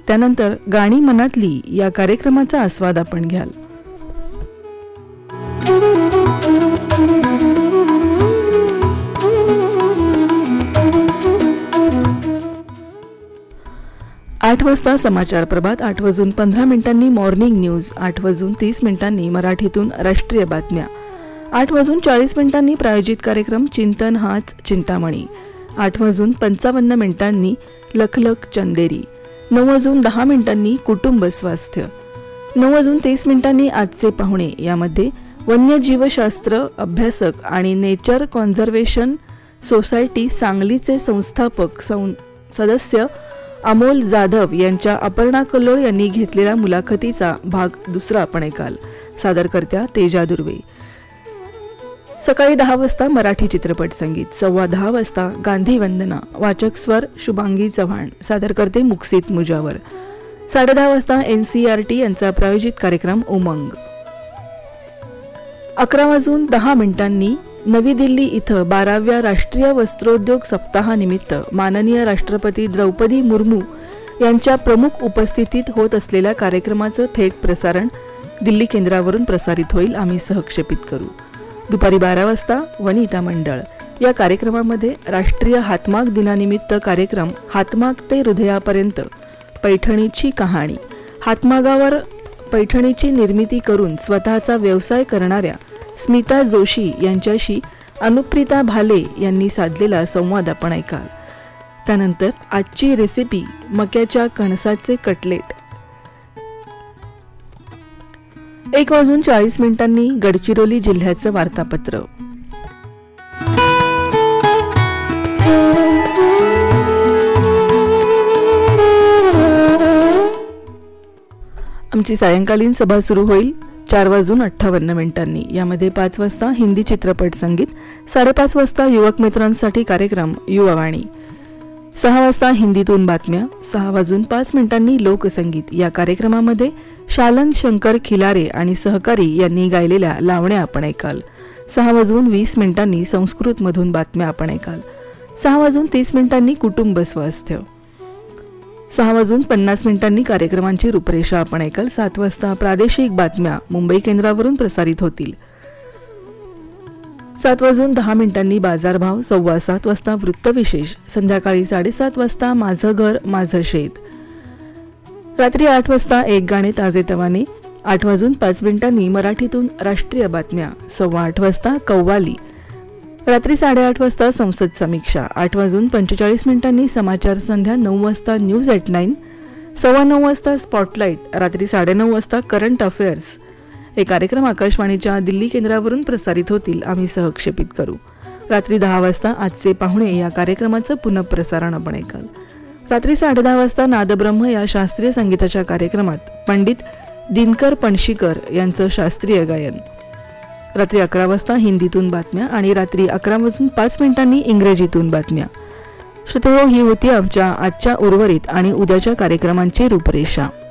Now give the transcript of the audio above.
त्यानंतर गाणी मनातली या कार्यक्रमाचा आस्वाद आपण घ्याल. 8 वाजता समाचार प्रभात, 8:15 मॉर्निंग न्यूज, 8:30 मराठीतून राष्ट्रीय बातम्या, 8:40 प्रायोजित कार्यक्रम चिंतन हाच चिंतामणी, 8:55 लखलख चंदेरी, 9:10 कुटुंब स्वास्थ्य, 9:30 आजचे पाहुणे. यामध्ये वन्यजीवशास्त्र अभ्यासक आणि नेचर कॉन्झर्वेशन सोसायटी सांगलीचे संस्थापक सदस्य अमोल जाधव यांच्या अपर्णा कल्लोळ यांनी घेतलेल्या मुलाखतीचा भाग 2 आपण ऐकाल. सादरकर्त्या तेजा दुर्वे. सकाळी 10 वाजता मराठी चित्रपट संगीत, 10:15 वाजता गांधी वंदना, वाचक स्वर शुभांगी चव्हाण, सादरकर्ते मुक्सित मुजावर. 10:30 वाजता NCERT यांचा प्रायोजित कार्यक्रम उमंग. 11:10 नवी दिल्ली इथं 12व्या राष्ट्रीय वस्त्रोद्योग सप्ताहानिमित्त माननीय राष्ट्रपती द्रौपदी मुर्मू यांच्या प्रमुख उपस्थितीत होत असलेल्या कार्यक्रमाचं थेट प्रसारण दिल्ली केंद्रावरून प्रसारित होईल. आम्ही सहक्षेपित करू. दुपारी 12 वाजता वनिता मंडळ या कार्यक्रमामध्ये राष्ट्रीय हातमाग दिनानिमित्त कार्यक्रम हातमाग ते हृदयापर्यंत पैठणीची कहाणी, हातमागावर पैठणीची निर्मिती करून स्वतःचा व्यवसाय करणाऱ्या स्मिता जोशी यांच्याशी अनुप्रिता भाले यांनी साधलेला संवाद आपण ऐकाल. त्यानंतर आजची रेसिपी मक्याच्या कणसाचे कटलेट. 1:40 गडचिरोली जिल्ह्याचं वार्तापत्र. आमची सायंकालीन सभा सुरू होईल 4:58. यामध्ये 5 वाजता हिंदी चित्रपट संगीत, 5:30 वाजता युवक मित्रांसाठी कार्यक्रम युवावाणी, 6 वाजता हिंदीतून बातम्या, 6:05 लोकसंगीत. या कार्यक्रमामध्ये शालन शंकर खिलारे आणि सहकारी यांनी गायलेल्या लावण्या आपण ऐकाल. 6:20 संस्कृतमधून बातम्या आपण ऐकाल. 6:30 कुटुंब स्वास्थ्य. 6:50 कार्यक्रमांची रूपरेषा आपण ऐकाल. 7 वाजता प्रादेशिक बातम्या मुंबई केंद्रावरून प्रसारित होतील. 7:10 बाजारभाव. 7:15 वाजता वृत्तविशेष. संध्याकाळी 7:30 वाजता माझं घर माझं शेत. रात्री 8 वाजता एक गाणे ताजेतवाने. 8:05 मराठीतून राष्ट्रीय बातम्या. 8:15 वाजता कव्वाली. रात्री 8:30 वाजता संसद समीक्षा. 8:45 समाचार संध्या. 9 वाजता न्यूज एट 9. 9:15 वाजता स्पॉटलाईट. रात्री 9:30 वाजता करंट अफेअर्स. हे कार्यक्रम आकाशवाणीच्या दिल्ली केंद्रावरून प्रसारित होतील. आम्ही सहक्षेपित करू. रात्री 10 वाजता आजचे पाहुणे या कार्यक्रमाचं पुनःप्रसारण आपण ऐकाल. रात्री 10:30 वाजता नादब्रह्म या शास्त्रीय संगीताच्या कार्यक्रमात पंडित दिनकर पणशीकर यांचं शास्त्रीय गायन. रात्री 11 वाजता हिंदीतून बातम्या आणि रात्री 11:05 इंग्रजीतून बातम्या. श्रोतेहो, ही होती आमच्या आजच्या उर्वरित आणि उद्याच्या कार्यक्रमांची रूपरेषा.